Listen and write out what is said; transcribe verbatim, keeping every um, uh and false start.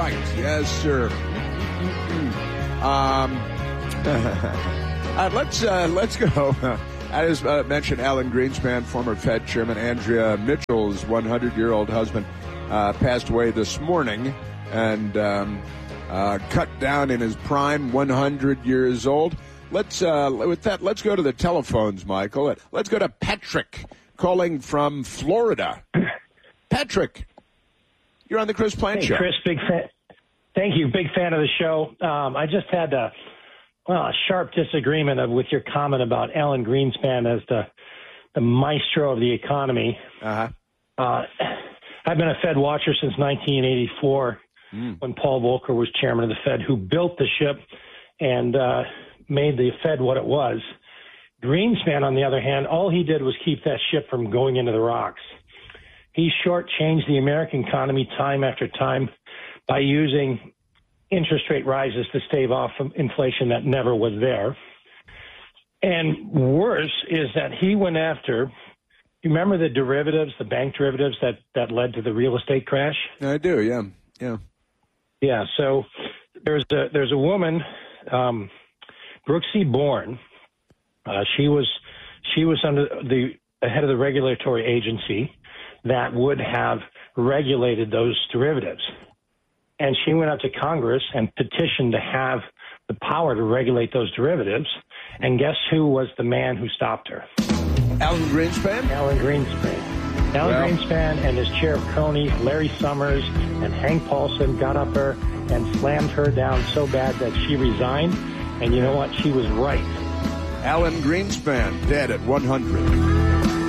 right. Yes, sir. um, uh, let's uh, let's go. I just uh, mentioned Alan Greenspan, former Fed Chairman. Andrea Mitchell's one hundred-year-old husband uh, passed away this morning, and um, uh, cut down in his prime, one hundred years old. Let's uh, with that. Let's go to the telephones, Michael. Let's go to Patrick, calling from Florida. Patrick, you're on the Chris Plante hey, Show. Chris, big fan. Thank you, big fan of the show. Um, I just had a, well, a sharp disagreement of, with your comment about Alan Greenspan as the the maestro of the economy. Uh-huh. Uh, I've been a Fed watcher since nineteen eighty-four, mm. when Paul Volcker was chairman of the Fed, who built the ship and uh, made the Fed what it was. Greenspan, on the other hand, all he did was keep that ship from going into the rocks. He shortchanged the American economy time after time by using interest rate rises to stave off inflation that never was there. And worse is that he went after, you remember the derivatives, the bank derivatives that, that led to the real estate crash? I do, yeah, yeah. Yeah, so there's a, there's a woman, um, Brooksy Bourne. Uh, she was she was under the, the head of the regulatory agency that would have regulated those derivatives. And she went up to Congress and petitioned to have the power to regulate those derivatives. And guess who was the man who stopped her? Alan Greenspan? Alan Greenspan. Alan well. Greenspan and his chair of cronies, Larry Summers and Hank Paulson, got up her and slammed her down so bad that she resigned. And you know what? She was right. Alan Greenspan, dead at one hundred.